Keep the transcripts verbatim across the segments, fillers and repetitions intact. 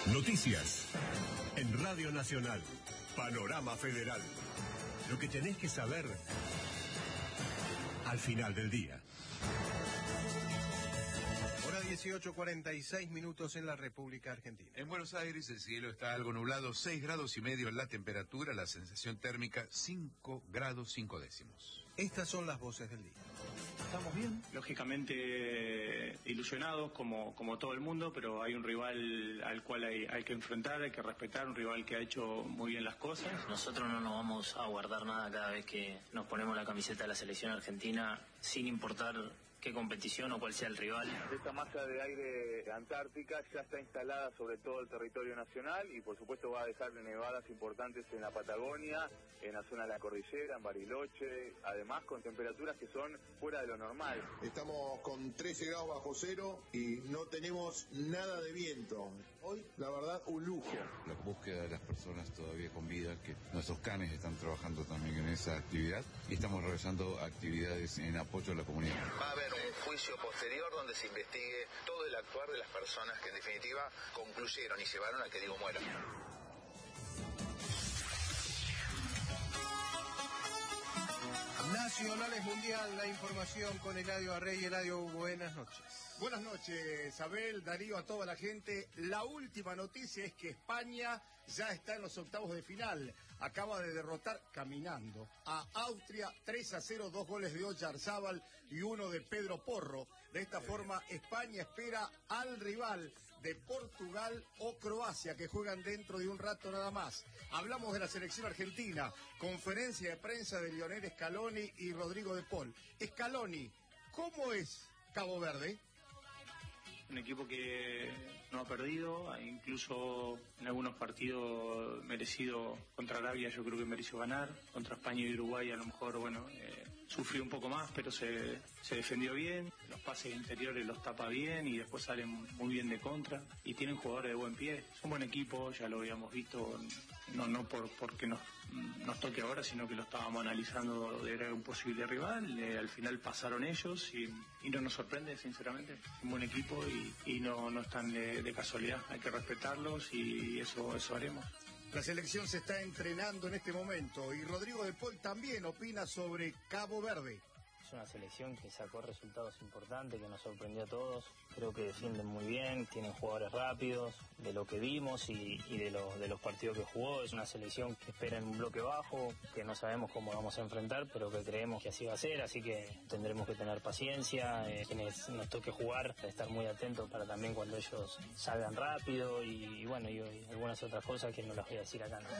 Noticias. En Radio Nacional. Panorama Federal. Lo que tenés que saber al final del día. Hora dieciocho cuarenta y seis minutos en la República Argentina. En Buenos Aires el cielo está algo nublado, seis grados y medio la temperatura, la sensación térmica cinco grados cinco décimos. Estas son las voces del día. Estamos bien, lógicamente ilusionados como, como todo el mundo, pero hay un rival al cual hay, hay que enfrentar, hay que respetar, un rival que ha hecho muy bien las cosas. Nosotros no nos vamos a guardar nada cada vez que nos ponemos la camiseta de la selección argentina, sin importar qué competición o cuál sea el rival. Esta masa de aire antártica ya está instalada sobre todo el territorio nacional y por supuesto va a dejar nevadas importantes en la Patagonia, en la zona de la cordillera, en Bariloche, además con temperaturas que son fuera de lo normal. Estamos con trece grados bajo cero y no tenemos nada de viento. Hoy, la verdad, un lujo. La búsqueda de las personas todavía con vida, que nuestros canes están trabajando también en esa actividad y estamos realizando actividades en apoyo a la comunidad. Va a haber un juicio posterior donde se investigue todo el actuar de las personas que en definitiva concluyeron y llevaron a que Diego muera. Nacionales Mundial, la información con Eladio Arrey. Eladio, buenas noches. Buenas noches, Abel, Darío, a toda la gente. La última noticia es que España ya está en los octavos de final. Acaba de derrotar caminando a Austria tres a cero, dos goles de Oyarzábal y uno de Pedro Porro. De esta forma, España espera al rival de Portugal o Croacia, que juegan dentro de un rato nada más. Hablamos de la selección argentina, conferencia de prensa de Lionel Scaloni y Rodrigo de Paul. Scaloni, ¿cómo es Cabo Verde? Un equipo que no ha perdido, incluso en algunos partidos merecido. Contra Arabia yo creo que mereció ganar, contra España y Uruguay a lo mejor, bueno, eh, sufrió un poco más, pero se, se defendió bien, los pases interiores los tapa bien y después salen muy bien de contra y tienen jugadores de buen pie. Es un buen equipo, ya lo habíamos visto, no no por porque nos, nos toque ahora, sino que lo estábamos analizando de era un posible rival, eh, al final pasaron ellos y, y no nos sorprende, sinceramente. Un buen equipo y, y no, no están de, de casualidad, hay que respetarlos y eso, eso haremos. La selección se está entrenando en este momento y Rodrigo de Paul también opina sobre Cabo Verde. Es una selección que sacó resultados importantes, que nos sorprendió a todos. Creo que defienden muy bien, tienen jugadores rápidos, de lo que vimos y, y de, lo, de los partidos que jugó. Es una selección que espera en un bloque bajo, que no sabemos cómo vamos a enfrentar, pero que creemos que así va a ser, así que tendremos que tener paciencia. Eh, quienes nos toque jugar, estar muy atentos para también cuando ellos salgan rápido y, y bueno, y, y algunas otras cosas que no las voy a decir acá, ¿no?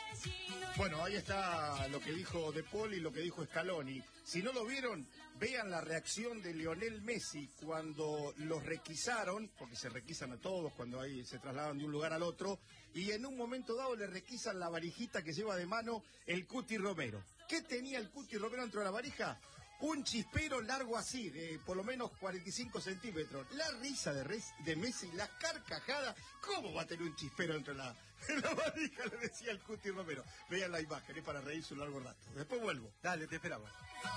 Bueno, ahí está lo que dijo De Paul y lo que dijo Scaloni. Si no lo vieron, vean la reacción de Lionel Messi cuando los requisaron, porque se requisan a todos cuando ahí se trasladan de un lugar al otro, y en un momento dado le requisan la varijita que lleva de mano el Cuti Romero. ¿Qué tenía el Cuti Romero dentro de la varija? Un chispero largo así, de por lo menos cuarenta y cinco centímetros. La risa de, Res, de Messi, la carcajada. ¿Cómo va a tener un chispero dentro de la, de la varija? Le decía el Cuti Romero. Vean la imagen, es para reírse un largo rato. Después vuelvo. Dale, te esperamos.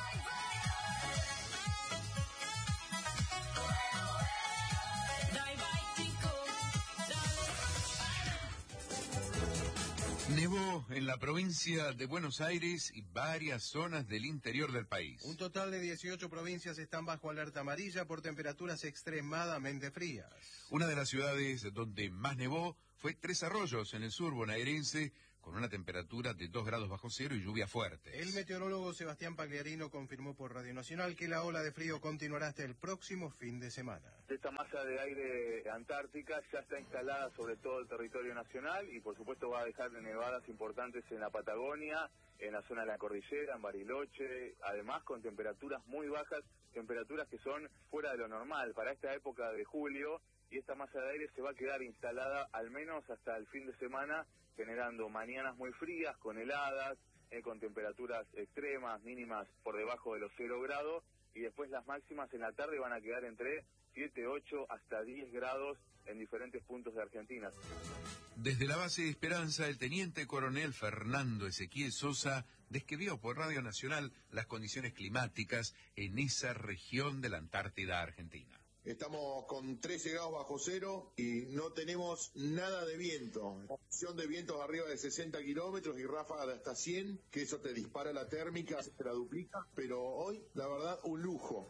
Nevó en la provincia de Buenos Aires y varias zonas del interior del país. Un total de dieciocho provincias están bajo alerta amarilla por temperaturas extremadamente frías. Una de las ciudades donde más nevó fue Tres Arroyos, en el sur bonaerense, con una temperatura de dos grados bajo cero y lluvia fuerte. El meteorólogo Sebastián Pagliarino confirmó por Radio Nacional que la ola de frío continuará hasta el próximo fin de semana. Esta masa de aire antártica ya está instalada sobre todo el territorio nacional y por supuesto va a dejar nevadas importantes en la Patagonia, en la zona de la cordillera, en Bariloche, además con temperaturas muy bajas, temperaturas que son fuera de lo normal para esta época de julio. Y esta masa de aire se va a quedar instalada al menos hasta el fin de semana, generando mañanas muy frías, con heladas, eh, con temperaturas extremas, mínimas por debajo de los cero grados, y después las máximas en la tarde van a quedar entre siete, ocho hasta diez grados en diferentes puntos de Argentina. Desde la base de Esperanza, el teniente coronel Fernando Ezequiel Sosa describió por Radio Nacional las condiciones climáticas en esa región de la Antártida Argentina. Estamos con trece grados bajo cero y no tenemos nada de viento. Opción de vientos arriba de sesenta kilómetros y ráfagas de hasta cien, que eso te dispara la térmica, te la duplica, pero hoy, la verdad, un lujo.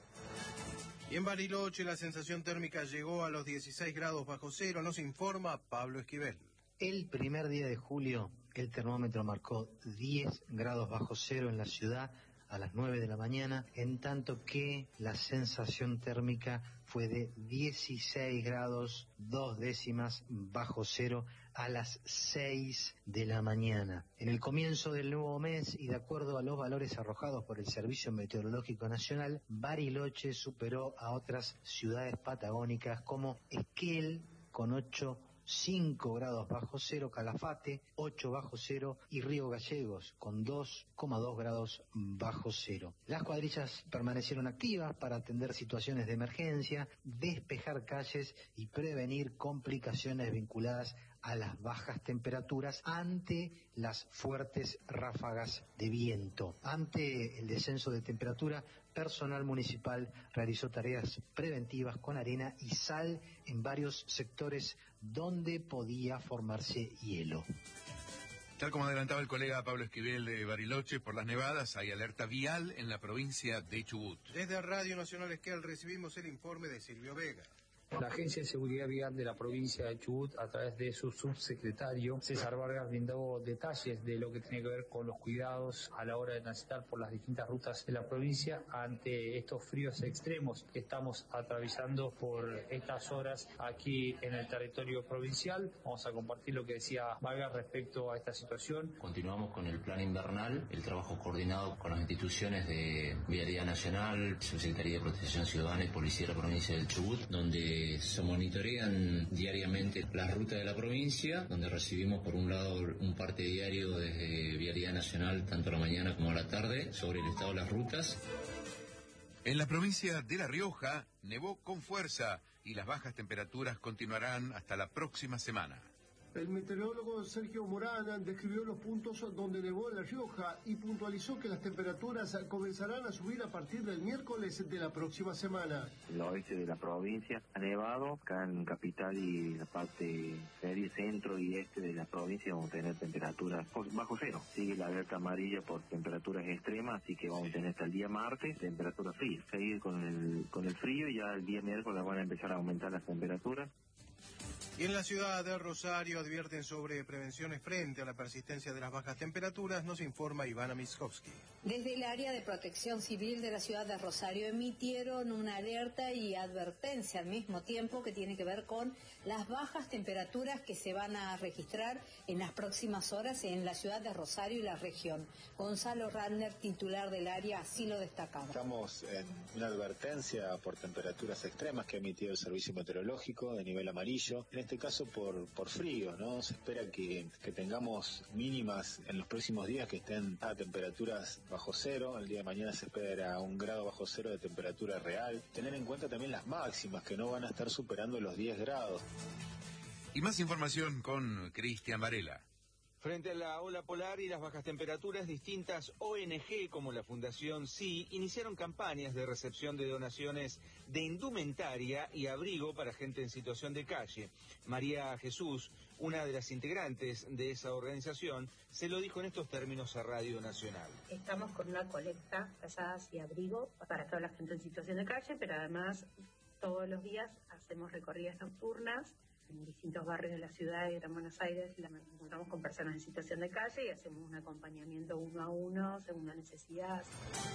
Y en Bariloche la sensación térmica llegó a los dieciséis grados bajo cero, nos informa Pablo Esquivel. El primer día de julio, el termómetro marcó diez grados bajo cero en la ciudad a las nueve de la mañana, en tanto que la sensación térmica fue de dieciséis grados dos décimas bajo cero a las seis de la mañana. En el comienzo del nuevo mes y de acuerdo a los valores arrojados por el Servicio Meteorológico Nacional, Bariloche superó a otras ciudades patagónicas como Esquel con ocho cinco grados bajo cero, Calafate ocho bajo cero y Río Gallegos con dos coma dos grados bajo cero. Las cuadrillas permanecieron activas para atender situaciones de emergencia, despejar calles y prevenir complicaciones vinculadas a las bajas temperaturas ante las fuertes ráfagas de viento. Ante el descenso de temperatura, personal municipal realizó tareas preventivas con arena y sal en varios sectores donde podía formarse hielo. Tal como adelantaba el colega Pablo Esquivel de Bariloche, por las nevadas hay alerta vial en la provincia de Chubut. Desde Radio Nacional Esquel recibimos el informe de Silvio Vega. La Agencia de Seguridad Vial de la provincia de Chubut, a través de su subsecretario César Vargas, brindó detalles de lo que tiene que ver con los cuidados a la hora de transitar por las distintas rutas de la provincia ante estos fríos extremos que estamos atravesando por estas horas aquí en el territorio provincial. Vamos a compartir lo que decía Vargas respecto a esta situación. Continuamos con el plan invernal, el trabajo coordinado con las instituciones de Vialidad Nacional, Subsecretaría de Protección Ciudadana y Policía de la provincia del Chubut, donde se monitorean diariamente las rutas de la provincia, donde recibimos por un lado un parte diario desde Vialidad Nacional, tanto a la mañana como a la tarde, sobre el estado de las rutas. En la provincia de La Rioja nevó con fuerza y las bajas temperaturas continuarán hasta la próxima semana. El meteorólogo Sergio Morán describió los puntos donde nevó en La Rioja y puntualizó que las temperaturas comenzarán a subir a partir del miércoles de la próxima semana. El oeste de la provincia ha nevado, acá en Capital y la parte serie centro y este de la provincia vamos a tener temperaturas bajo cero. Sigue la alerta amarilla por temperaturas extremas, así que vamos a tener hasta el día martes temperaturas frías. Seguir con el, con el frío y ya el día miércoles van a empezar a aumentar las temperaturas. Y en la ciudad de Rosario advierten sobre prevenciones frente a la persistencia de las bajas temperaturas, nos informa Ivana Miskovsky. Desde el área de protección civil de la ciudad de Rosario emitieron una alerta y advertencia al mismo tiempo que tiene que ver con las bajas temperaturas que se van a registrar en las próximas horas en la ciudad de Rosario y la región. Gonzalo Randner, titular del área, así lo destacaba. Estamos en una advertencia por temperaturas extremas que ha emitido el Servicio Meteorológico de nivel amarillo. En este caso por, por frío, ¿no? Se espera que, que tengamos mínimas en los próximos días que estén a temperaturas bajo cero. El día de mañana se espera un grado bajo cero de temperatura real. Tener en cuenta también las máximas que no van a estar superando los diez grados. Y más información con Cristian Varela. Frente a la ola polar y las bajas temperaturas, distintas O N G como la Fundación S I iniciaron campañas de recepción de donaciones de indumentaria y abrigo para gente en situación de calle. María Jesús, una de las integrantes de esa organización, se lo dijo en estos términos a Radio Nacional. Estamos con una colecta, casadas y abrigo para toda la gente en situación de calle, pero además todos los días hacemos recorridas nocturnas en distintos barrios de la ciudad de Gran Buenos Aires, nos encontramos con personas en situación de calle y hacemos un acompañamiento uno a uno según la necesidad.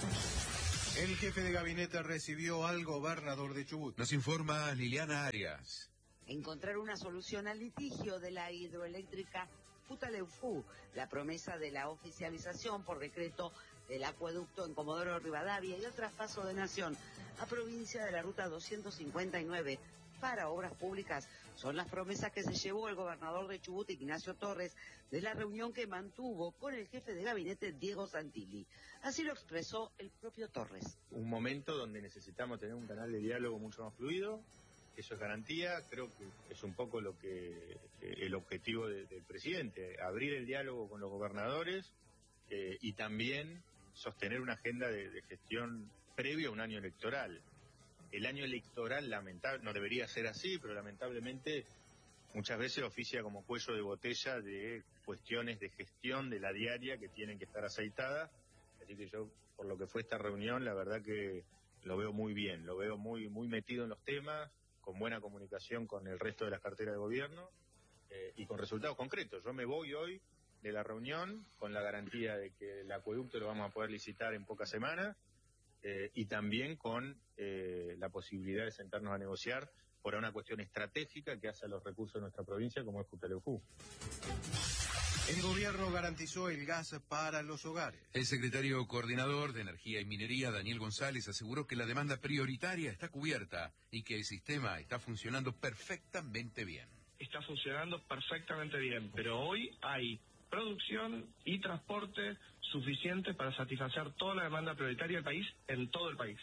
El jefe de gabinete recibió al gobernador de Chubut. Nos informa Liliana Arias. Encontrar una solución al litigio de la hidroeléctrica Futaleufú, la promesa de la oficialización por decreto del acueducto en Comodoro Rivadavia y el traspaso de Nación a provincia de la ruta doscientos cincuenta y nueve para obras públicas son las promesas que se llevó el gobernador de Chubut, Ignacio Torres, de la reunión que mantuvo con el jefe de gabinete, Diego Santilli. Así lo expresó el propio Torres. Un momento donde necesitamos tener un canal de diálogo mucho más fluido, eso es garantía, creo que es un poco lo que el objetivo de, del presidente, abrir el diálogo con los gobernadores eh, y también sostener una agenda de, de gestión previa a un año electoral. el año electoral, lamentable, no debería ser así, pero lamentablemente muchas veces oficia como cuello de botella de cuestiones de gestión de la diaria que tienen que estar aceitadas. Así que yo, por lo que fue esta reunión, la verdad que lo veo muy bien, lo veo muy, muy metido en los temas, con buena comunicación con el resto de las carteras de gobierno eh, y con resultados concretos. Yo me voy hoy de la reunión con la garantía de que el acueducto lo vamos a poder licitar en pocas semanas eh, y también con eh, la posibilidad de sentarnos a negociar por una cuestión estratégica que hace a los recursos de nuestra provincia, como es Futaleufú. El gobierno garantizó el gas para los hogares. El secretario coordinador de Energía y Minería, Daniel González, aseguró que la demanda prioritaria está cubierta y que el sistema está funcionando perfectamente bien. Está funcionando perfectamente bien, pero hoy hay producción y transporte suficiente para satisfacer toda la demanda prioritaria del país en todo el país.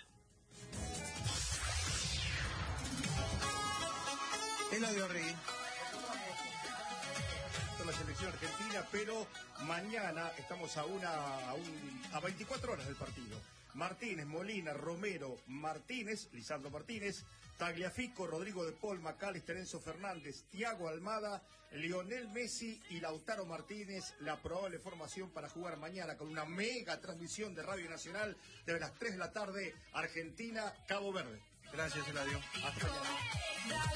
Eladio Arregui. La selección argentina, pero mañana estamos a una a, un, a veinticuatro horas del partido. Martínez, Molina, Romero, Martínez, Lisandro Martínez, Tagliafico, Rodrigo de Paul, Macalester, Enzo Fernández, Thiago Almada, Lionel Messi y Lautaro Martínez, la probable formación para jugar mañana con una mega transmisión de Radio Nacional desde las tres de la tarde, Argentina, Cabo Verde. Gracias, Eladio. Hasta mañana.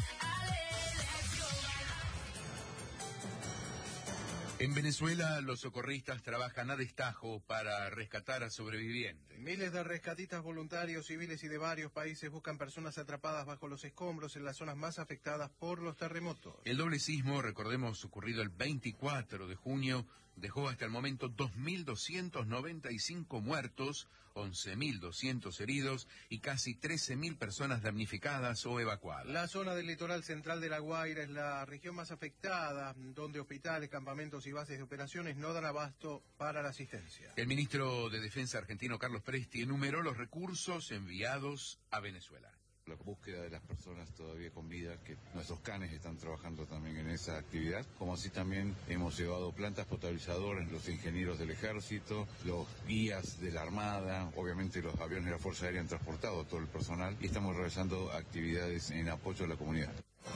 En Venezuela, los socorristas trabajan a destajo para rescatar a sobrevivientes. Miles de rescatistas voluntarios, civiles y de varios países buscan personas atrapadas bajo los escombros en las zonas más afectadas por los terremotos. El doble sismo, recordemos, ocurrido el veinticuatro de junio, dejó hasta el momento dos mil doscientos noventa y cinco muertos, once mil doscientos heridos y casi trece mil personas damnificadas o evacuadas. La zona del litoral central de La Guaira es la región más afectada, donde hospitales, campamentos y bases de operaciones no dan abasto para la asistencia. El ministro de Defensa argentino, Carlos Presti, enumeró los recursos enviados a Venezuela. La búsqueda de las personas todavía con vida, que nuestros canes están trabajando también en esa actividad, como así también hemos llevado plantas potabilizadoras, los ingenieros del ejército, los guías de la Armada, obviamente los aviones de la Fuerza Aérea han transportado todo el personal y estamos realizando actividades en apoyo a la comunidad.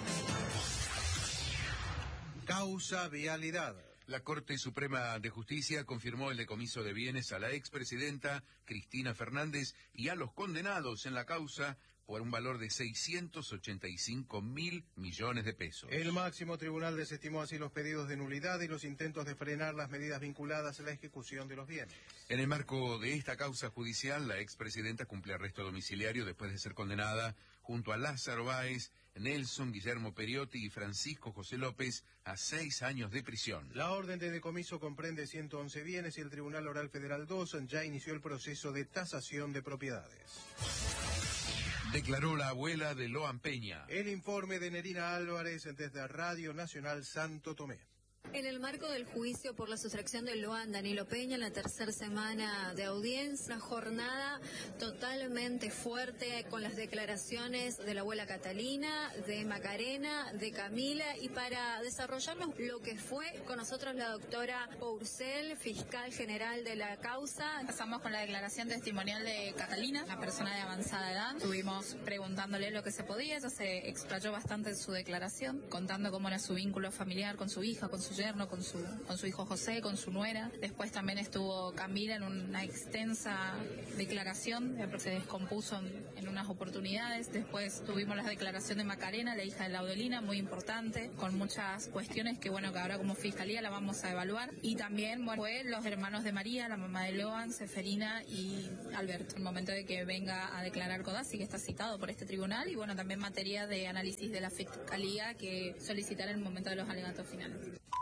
Causa vialidad. La Corte Suprema de Justicia confirmó el decomiso de bienes a la expresidenta Cristina Fernández y a los condenados en la causa por un valor de seiscientos ochenta y cinco mil millones de pesos. El máximo tribunal desestimó así los pedidos de nulidad y los intentos de frenar las medidas vinculadas a la ejecución de los bienes. En el marco de esta causa judicial, la expresidenta cumple arresto domiciliario después de ser condenada junto a Lázaro Báez, Nelson Guillermo Periotti y Francisco José López a seis años de prisión. La orden de decomiso comprende ciento once bienes y el Tribunal Oral Federal dos ya inició el proceso de tasación de propiedades. Declaró la abuela de Loan Peña. El informe de Nerina Álvarez desde Radio Nacional Santo Tomé. En el marco del juicio por la sustracción de Loan Danilo Peña en la tercera semana de audiencia, una jornada totalmente fuerte con las declaraciones de la abuela Catalina, de Macarena, de Camila, y para desarrollarnos lo que fue con nosotros la doctora Pourcel, fiscal general de la causa. Pasamos con la declaración testimonial de Catalina, una persona de avanzada edad. Estuvimos preguntándole lo que se podía, ella se explayó bastante en su declaración, contando cómo era su vínculo familiar con su hija, con su yerno, con su, con su hijo José, con su nuera. Después también estuvo Camila en una extensa declaración, se descompuso en, en unas oportunidades. Después tuvimos la declaración de Macarena, la hija de Laudelina, muy importante, con muchas cuestiones que bueno, que ahora como fiscalía la vamos a evaluar. Y también bueno, fue los hermanos de María, la mamá de Loan, Seferina y Alberto, el momento de que venga a declarar Codazzi, que está citado por este tribunal, y bueno, también materia de análisis de la fiscalía que solicitará en el momento de los alegatos finales.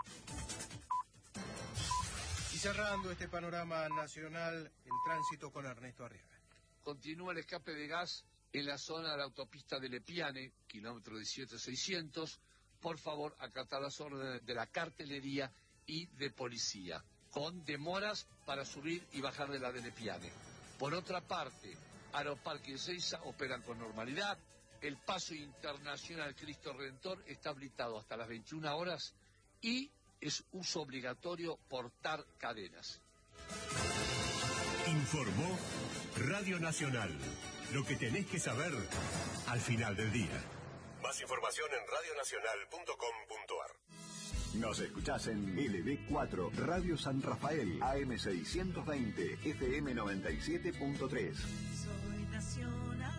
Y cerrando este panorama nacional, el tránsito con Ernesto Arriaga. Continúa el escape de gas en la zona de la autopista de Lepiane, kilómetro diecisiete seiscientos. Por favor, acatar las órdenes de la cartelería y de policía, con demoras para subir y bajar de la de Lepiane. Por otra parte, Aeroparque y Ezeiza operan con normalidad. El paso internacional Cristo Redentor está habilitado hasta las veintiuna horas y es uso obligatorio portar cadenas. Informó Radio Nacional, Lo que tenés que saber al final del día. Más información en radionacional punto com punto a r. Nos escuchás en L B cuatro, Radio San Rafael, A M seiscientos veinte, F M noventa y siete punto tres. Soy nacional.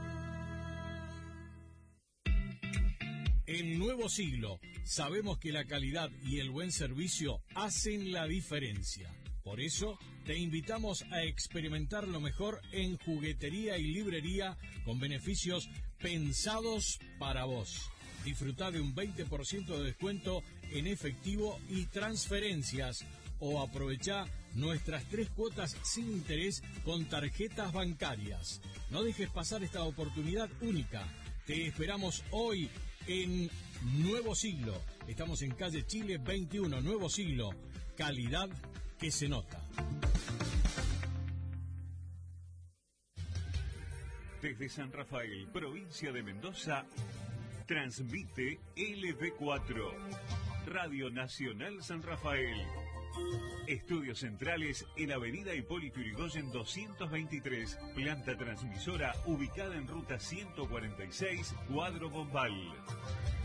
En Nuevo Siglo, sabemos que la calidad y el buen servicio hacen la diferencia. Por eso, te invitamos a experimentar lo mejor en juguetería y librería con beneficios pensados para vos. Disfrutá de un veinte por ciento de descuento en efectivo y transferencias o aprovechá nuestras tres cuotas sin interés con tarjetas bancarias. No dejes pasar esta oportunidad única. Te esperamos hoy en Nuevo Siglo. Estamos en calle Chile veintiuno, Nuevo Siglo. Calidad que se nota. Desde San Rafael, provincia de Mendoza, transmite L B cuatro, Radio Nacional San Rafael. Estudios centrales en Avenida Hipólito Yrigoyen doscientos veintitrés, planta transmisora ubicada en ruta ciento cuarenta y seis, Cuadro Bombal.